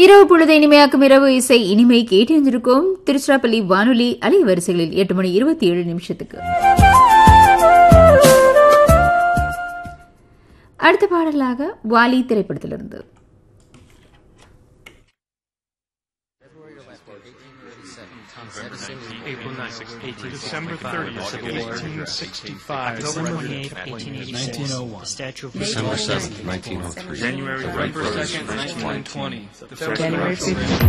இரவு பொழுது இனிமையாக்கும் இரவு இசை இனிமை கேட்டிருந்திருக்கும் திருச்சிராப்பள்ளி வானொலி அலைவரிசைகளில் 8:27 அடுத்த பாடலாக வாலி திரைப்படத்திலிருந்து April 9th, December 30th, 1865. October 28th, 1886. 1901. The Statue of December Liberty. 7th, 1903. January 1st, 1920. January 15th.